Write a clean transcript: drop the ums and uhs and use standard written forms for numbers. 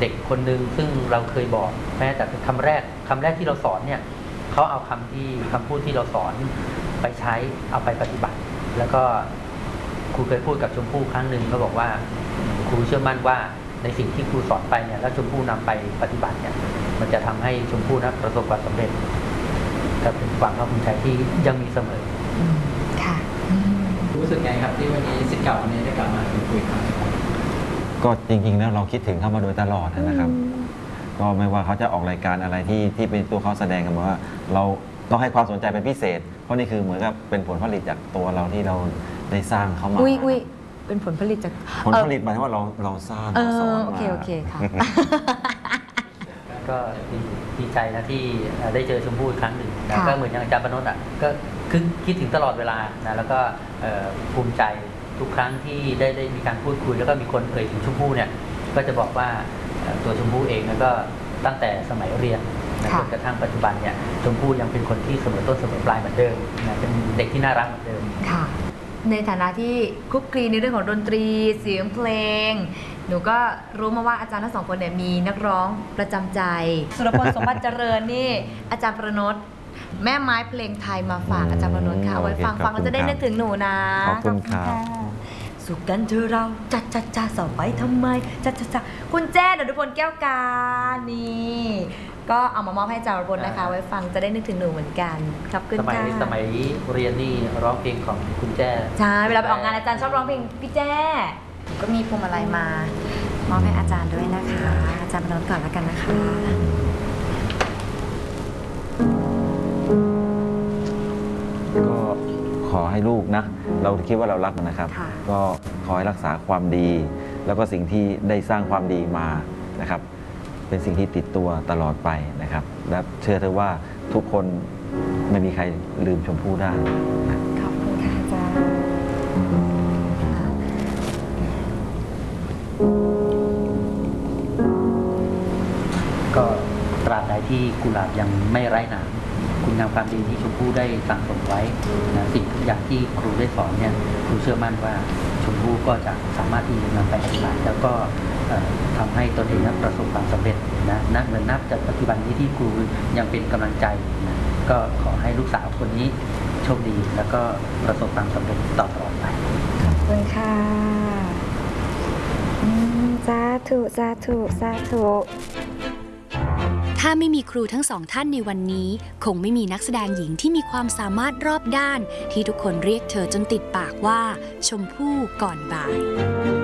เด็กคนหนึ่งซึ่งเราเคยบอกแม้แต่คำแรกที่เราสอนเนี่ยเขาเอาคำพูดที่เราสอนไปใช้เอาไปปฏิบัติแล้วก็ครูเคยพูดกับชมพู่ครั้งหนึ่งเขาบอกว่าครูเชื่อมั่นว่าในสิ่งที่ครูสอนไปเนี่ยแล้วชมพู่นำไปปฏิบัติเนี่ยมันจะทำให้ชมพู่นะประสบความสำเร็จก็เป็นความภาคภูมิใจที่ยังมีเสมอค่ะรู้สึกไงครับที่วันนี้ศิษย์เก่าวันนี้ได้กลับมาคุยกันก็จริงๆแล้วเราคิดถึงเขามาโดยตลอดนะครับก็ไม่ว่าเขาจะออกรายการอะไรที่เป็นตัวเขาแสดงกันมาว่าเราต้องให้ความสนใจเป็นพิเศษเพราะนี่คือเหมือนกับเป็นผลผลิตจากตัวเราที่เราได้สร้างเขามาอุ้ยเป็นผลผลิตจากผลผลิตหมายถึงว่าเราสร้างสอนมาโอเคค่ะก็ดีใจนะที่ได้เจอชมพู่อีกครั้งหนึ่งนะก็เหมือนอย่างอาจารย์ปนดก็คือคิดถึงตลอดเวลานะแล้วก็ภูมิใจทุกครั้งที่ได้มีการพูดคุยแล้วก็มีคนเอ่ยถึงชมพู่เนี่ยก็จะบอกว่าตัวชมพู่เองนะก็ตั้งแต่สมัยเรียนจนกระทั่งปัจจุบันเนี่ยชมพู่ยังเป็นคนที่เสมอต้นเสมอปลายเหมือนเดิมนะเป็นเด็กที่น่ารักเหมือนเดิมค่ะในฐานะที่คลุกคลีในเรื่องของดนตรีเสียงเพลงหนูก็รู้มาว่าอาจารย์ทั้งสองคนเนี่ยมีนักร้องประจำใจสุรพลสมบัติเจริญนี่อาจารย์ประนดแม่ไม้เพลงไทยมาฝากอาจารย์ประนดค่ะไว้ฟังแล้วจะได้นึกถึงหนูนะขอบคุณค่ะสุขกันเธอเราจ้าสอบไปทำไมจ้าคุณแจ้ดนุพลแก้วกานี่ก็เอามามอบให้อาจารย์ประนดนะคะไว้ฟังจะได้นึกถึงหนูเหมือนกันขอบคุณค่ะสมัยเรียนนี่ร้องเพลงของคุณแจ้ใช่เวลาไปออกงานอาจารย์ชอบร้องเพลงพี่แจ้ก็มีพวงมาลัยมามอบให้อาจารย์ด้วยนะคะอาจารย์ประนดก่อนแล้วกันนะคะก็ขอให้ลูกนะเราคิดว่าเรารักมันนะครับก็ขอให้รักษาความดีแล้วก็สิ่งที่ได้สร้างความดีมานะครับเป็นสิ่งที่ติดตัวตลอดไปนะครับและเชื่อเถอะว่าทุกคนไม่มีใครลืมชมพู่ได้ขอบคุณค่ะอาจารย์ก็ตราบใดที่กุหลาบยังไม่ไร้หนามคุณงามความดีที่ชมพู่ได้สั่งสมไว้นะสิ่งทุกอย่างที่ครูได้สอนเนี่ยครูเชื่อมั่นว่าชมพู่ก็จะสามารถที่จะนำไปปฏิบัติแล้วก็ทำให้ตนเองนั้นประสบความสำเร็จนะเหมือนนับจากปัจจุบันนี้ที่ครูยังเป็นกำลังใจนะก็ขอให้ลูกสาวคนนี้โชคดีแล้วก็ประสบความสำเร็จต่อไปขอบคุณค่ะสาธุถ้าไม่มีครูทั้งสองท่านในวันนี้คงไม่มีนักแสดงหญิงที่มีความสามารถรอบด้านที่ทุกคนเรียกเธอจนติดปากว่าชมพู่ก่อนบ่าย